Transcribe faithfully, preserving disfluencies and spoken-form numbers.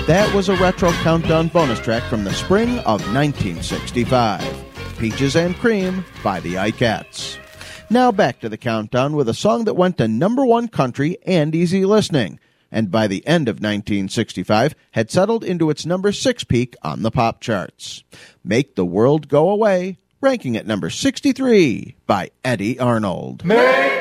That was a Retro Countdown bonus track from the spring of nineteen sixty-five. Peaches and Cream by the Ikettes. Now back to the countdown with a song that went to number one country and easy listening, and by the end of nineteen sixty-five had settled into its number six peak on the pop charts. Make the World Go Away, ranking at number sixty-three by Eddie Arnold. Make